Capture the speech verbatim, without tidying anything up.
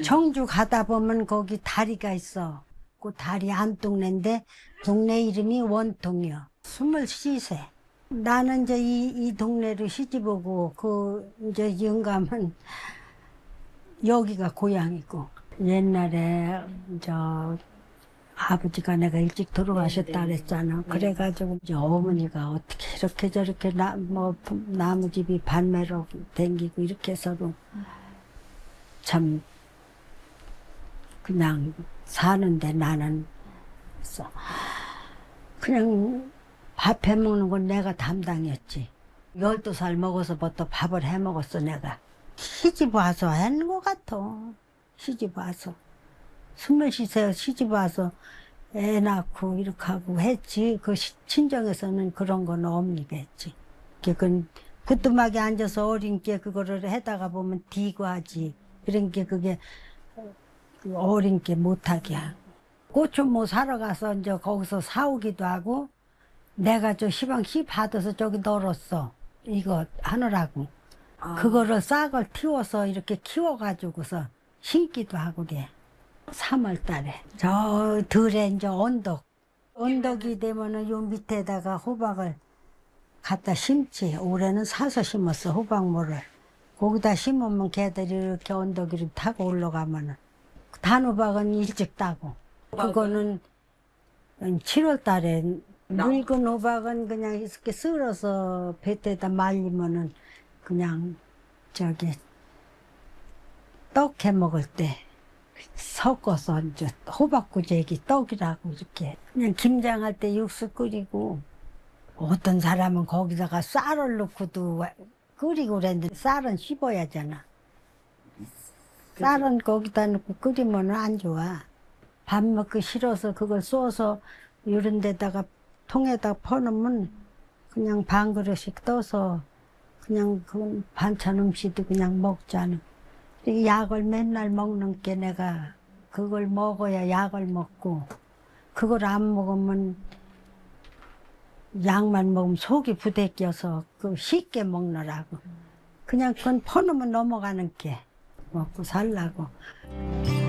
청주 가다 보면 거기 다리가 있어. 그 다리 안 동네인데 동네 이름이 원통이요. 스물세 세. 나는 이제 이, 이 동네로 시집 오고 그 이제 영감은 여기가 고향이고 옛날에 저 아버지가 내가 일찍 돌아가셨다 그랬잖아. 그래가지고 이제 어머니가 어떻게 이렇게 저렇게 나, 뭐 나무집이 반매로 댕기고 이렇게 해서도 참 그냥 사는데 나는 그냥 밥 해먹는 건 내가 담당이었지. 열두 살 먹어서부터 밥을 해먹었어 내가. 시집 와서 하는 것 같아. 시집 와서. 스물세 세 시집 와서 애 낳고 이렇게 하고 했지. 그 친정에서는 그런 건 없니겠지. 그건 부뚜막에 앉아서 어린 게 그거를 해다가 보면 디고 하지. 그런 게 그게 어린 게 못하게 하고. 고추 뭐 사러 가서 이제 거기서 사오기도 하고 내가 저 시방시 받아서 저기 널었어. 이거 하느라고. 아. 그거를 싹을 틔워서 이렇게 키워가지고서 심기도 하고 그래. 삼월 달에 저 들에 이제 언덕 언덕이 되면은 요 밑에다가 호박을 갖다 심지. 올해는 사서 심었어 호박모를. 거기다 심으면 걔들이 이렇게 언덕 위로 타고 올라가면은 단호박은 일찍 따고 그거는 칠월 달에 늙은 호박은 그냥 이렇게 썰어서 뱃에다 말리면은 그냥 저기 떡 해 먹을 때 섞어서 이제 호박구제기 떡이라고 이렇게 그냥 김장할 때 육수 끓이고 어떤 사람은 거기다가 쌀을 넣고도 끓이고 그랬는데 쌀은 씹어야 하잖아. 쌀은 거기다 넣고 끓이면 안 좋아. 밥 먹기 싫어서 그걸 쏘서 이런 데다가 통에다 퍼놓으면 그냥 반 그릇씩 떠서 그냥 그 반찬 음식도 그냥 먹잖아. 약을 맨날 먹는 게 내가 그걸 먹어야 약을 먹고 그걸 안 먹으면 약만 먹으면 속이 부대껴서 그 쉽게 먹느라고 그냥 그건 퍼놓으면 넘어가는 게 먹고 살라고.